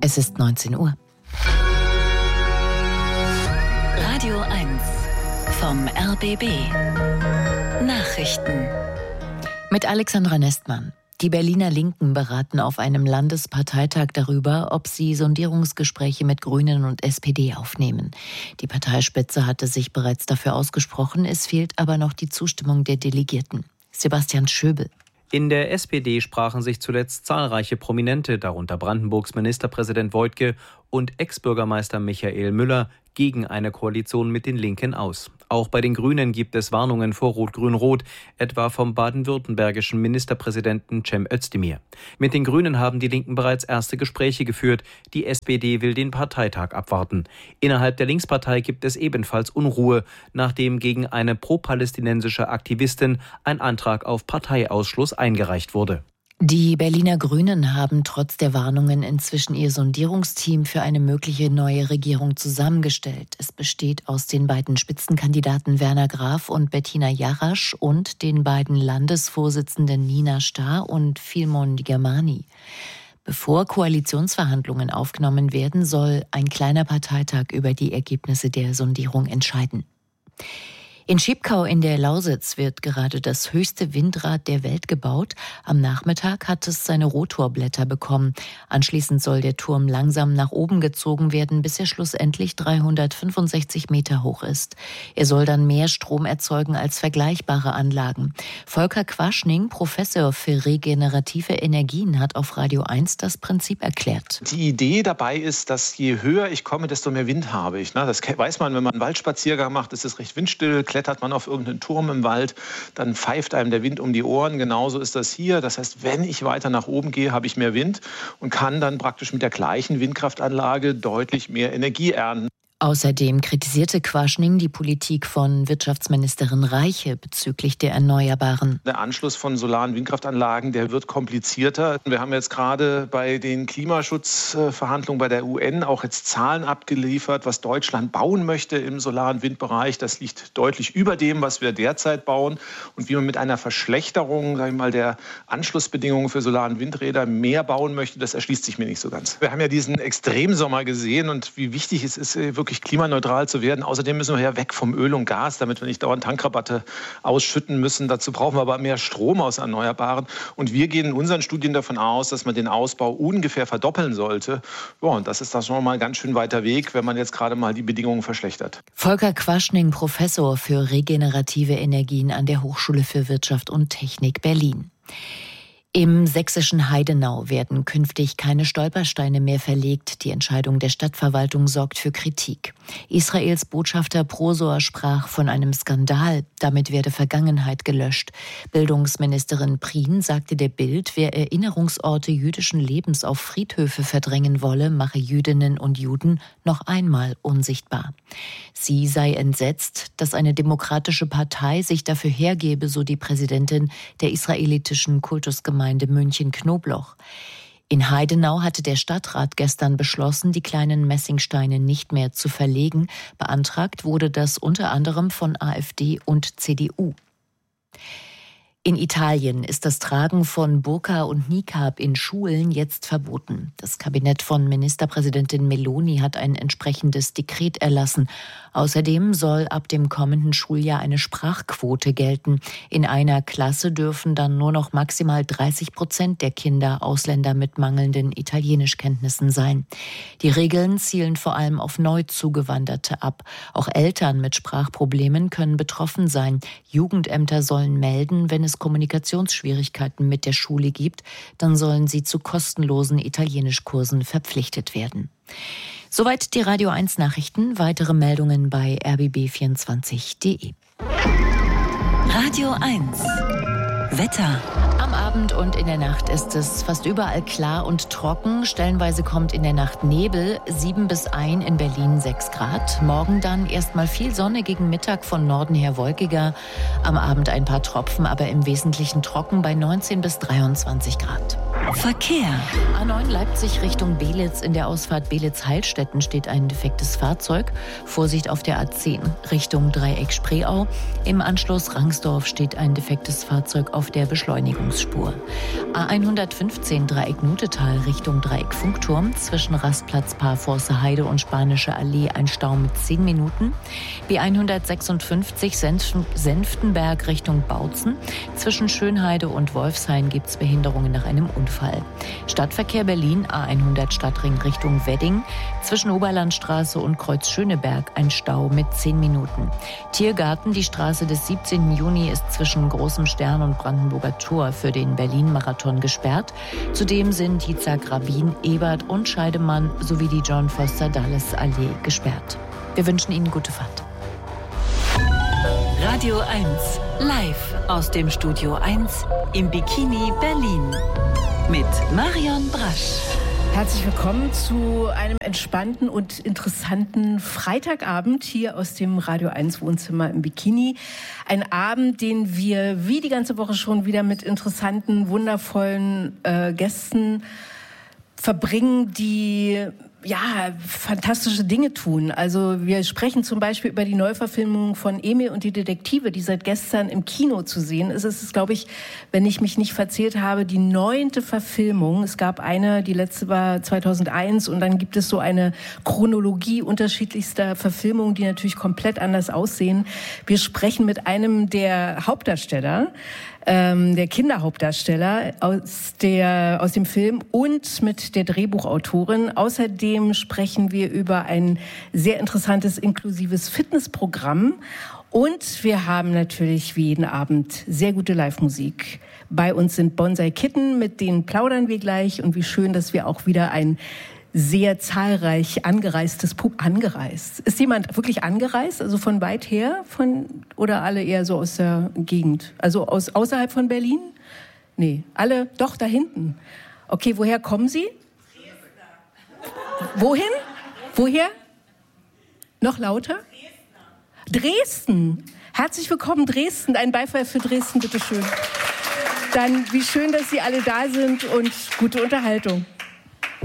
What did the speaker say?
Es ist 19 Uhr. Radio 1 vom RBB. Nachrichten. Mit Alexandra Nestmann. Die Berliner Linken beraten auf einem Landesparteitag darüber, ob sie Sondierungsgespräche mit Grünen und SPD aufnehmen. Die Parteispitze hatte sich bereits dafür ausgesprochen, es fehlt aber noch die Zustimmung der Delegierten. Sebastian Schöbel. In der SPD sprachen sich zuletzt zahlreiche Prominente, darunter Brandenburgs Ministerpräsident Woidke und Ex-Bürgermeister Michael Müller, gegen eine Koalition mit den Linken aus. Auch bei den Grünen gibt es Warnungen vor Rot-Grün-Rot, etwa vom baden-württembergischen Ministerpräsidenten Cem Özdemir. Mit den Grünen haben die Linken bereits erste Gespräche geführt. Die SPD will den Parteitag abwarten. Innerhalb der Linkspartei gibt es ebenfalls Unruhe, nachdem gegen eine pro-palästinensische Aktivistin ein Antrag auf Parteiausschluss eingereicht wurde. Die Berliner Grünen haben trotz der Warnungen inzwischen ihr Sondierungsteam für eine mögliche neue Regierung zusammengestellt. Es besteht aus den beiden Spitzenkandidaten Werner Graf und Bettina Jarasch und den beiden Landesvorsitzenden Nina Starr und Philemon Germani. Bevor Koalitionsverhandlungen aufgenommen werden, soll ein kleiner Parteitag über die Ergebnisse der Sondierung entscheiden. In Schiebkau in der Lausitz wird gerade das höchste Windrad der Welt gebaut. Am Nachmittag hat es seine Rotorblätter bekommen. Anschließend soll der Turm langsam nach oben gezogen werden, bis er schlussendlich 365 Meter hoch ist. Er soll dann mehr Strom erzeugen als vergleichbare Anlagen. Volker Quaschning, Professor für regenerative Energien, hat auf Radio 1 das Prinzip erklärt. Die Idee dabei ist, dass je höher ich komme, desto mehr Wind habe ich. Das weiß man, wenn man einen Waldspaziergang macht, ist es recht windstill. Klettert man auf irgendeinen Turm im Wald, dann pfeift einem der Wind um die Ohren. Genauso ist das hier. Das heißt, wenn ich weiter nach oben gehe, habe ich mehr Wind und kann dann praktisch mit der gleichen Windkraftanlage deutlich mehr Energie ernten. Außerdem kritisierte Quaschning die Politik von Wirtschaftsministerin Reiche bezüglich der Erneuerbaren. Der Anschluss von Solar- und Windkraftanlagen, der wird komplizierter. Wir haben jetzt gerade bei den Klimaschutzverhandlungen bei der UN auch jetzt Zahlen abgeliefert, was Deutschland bauen möchte im Solar- und Windbereich. Das liegt deutlich über dem, was wir derzeit bauen. Und wie man mit einer Verschlechterung, der Anschlussbedingungen für Solar- und Windräder mehr bauen möchte, das erschließt sich mir nicht so ganz. Wir haben ja diesen Extremsommer gesehen und wie wichtig es ist, wirklich klimaneutral zu werden. Außerdem müssen wir ja weg vom Öl und Gas, damit wir nicht dauernd Tankrabatte ausschütten müssen. Dazu brauchen wir aber mehr Strom aus Erneuerbaren. Und wir gehen in unseren Studien davon aus, dass man den Ausbau ungefähr verdoppeln sollte. Ja, und das ist dann schon mal ein ganz schön weiter Weg, wenn man jetzt gerade mal die Bedingungen verschlechtert. Volker Quaschning, Professor für regenerative Energien an der Hochschule für Wirtschaft und Technik Berlin. Im sächsischen Heidenau werden künftig keine Stolpersteine mehr verlegt. Die Entscheidung der Stadtverwaltung sorgt für Kritik. Israels Botschafter Prosor sprach von einem Skandal. Damit werde Vergangenheit gelöscht. Bildungsministerin Prien sagte der Bild, wer Erinnerungsorte jüdischen Lebens auf Friedhöfe verdrängen wolle, mache Jüdinnen und Juden noch einmal unsichtbar. Sie sei entsetzt, dass eine demokratische Partei sich dafür hergebe, so die Präsidentin der israelitischen Kultusgemeinde München-Knobloch. In Heidenau hatte der Stadtrat gestern beschlossen, die kleinen Messingsteine nicht mehr zu verlegen. Beantragt wurde das unter anderem von AfD und CDU. In Italien ist das Tragen von Burka und Niqab in Schulen jetzt verboten. Das Kabinett von Ministerpräsidentin Meloni hat ein entsprechendes Dekret erlassen. Außerdem soll ab dem kommenden Schuljahr eine Sprachquote gelten. In einer Klasse dürfen dann nur noch maximal 30% der Kinder Ausländer mit mangelnden Italienischkenntnissen sein. Die Regeln zielen vor allem auf Neuzugewanderte ab. Auch Eltern mit Sprachproblemen können betroffen sein. Jugendämter sollen melden, wenn es Kommunikationsschwierigkeiten mit der Schule gibt, dann sollen sie zu kostenlosen Italienischkursen verpflichtet werden. Soweit die Radio 1 Nachrichten. Weitere Meldungen bei rbb24.de. Radio 1 Wetter. Am Abend und in der Nacht ist es fast überall klar und trocken. Stellenweise kommt in der Nacht Nebel, 7 bis 1 in Berlin 6 Grad. Morgen dann erstmal viel Sonne, gegen Mittag von Norden her wolkiger. Am Abend ein paar Tropfen, aber im Wesentlichen trocken bei 19 bis 23 Grad. Verkehr. A9 Leipzig Richtung Belitz. In der Ausfahrt Belitz-Heilstätten steht ein defektes Fahrzeug. Vorsicht auf der A10 Richtung Dreieck Spreeau. Im Anschluss Rangsdorf steht ein defektes Fahrzeug auf der Beschleunigungsspur. A115 Dreieck Nutetal Richtung Dreieck Funkturm. Zwischen Rastplatz Parforce Heide und Spanische Allee ein Stau mit 10 Minuten. B156 Senftenberg Richtung Bautzen. Zwischen Schönheide und Wolfshain gibt es Behinderungen nach einem Unfall. Stadtverkehr Berlin, A100 Stadtring Richtung Wedding. Zwischen Oberlandstraße und Kreuz Schöneberg ein Stau mit 10 Minuten. Tiergarten, die Straße des 17. Juni ist zwischen Großem Stern und Brandenburger Tor für den Berlin-Marathon gesperrt. Zudem sind die Zagrabin, Ebert und Scheidemann sowie die John Foster Dulles Allee gesperrt. Wir wünschen Ihnen gute Fahrt. Radio 1, live aus dem Studio 1 im Bikini Berlin mit Marion Brasch. Herzlich willkommen zu einem entspannten und interessanten Freitagabend hier aus dem Radio 1 Wohnzimmer im Bikini. Ein Abend, den wir wie die ganze Woche schon wieder mit interessanten, wundervollen Gästen verbringen, die fantastische Dinge tun. Also wir sprechen zum Beispiel über die Neuverfilmung von Emil und die Detektive, die seit gestern im Kino zu sehen ist. Es ist, glaube ich, wenn ich mich nicht verzählt habe, die 9. Verfilmung. Es gab eine, die letzte war 2001 und dann gibt es so eine Chronologie unterschiedlichster Verfilmungen, die natürlich komplett anders aussehen. Wir sprechen mit einem der Hauptdarsteller, der Kinderhauptdarsteller aus dem Film und mit der Drehbuchautorin. Außerdem sprechen wir über ein sehr interessantes inklusives Fitnessprogramm und wir haben natürlich wie jeden Abend sehr gute Live-Musik. Bei uns sind Bonsai Kitten, mit denen plaudern wir gleich und wie schön, dass wir auch wieder ein sehr zahlreich angereistes angereist. Ist jemand wirklich angereist, also von weit her, oder alle eher so aus der Gegend? Also außerhalb von Berlin? Nee, alle doch da hinten. Okay, woher kommen Sie? Wohin? Woher? Noch lauter? Dresden. Herzlich willkommen, Dresden. Ein Beifall für Dresden, bitteschön. Dann wie schön, dass Sie alle da sind und gute Unterhaltung.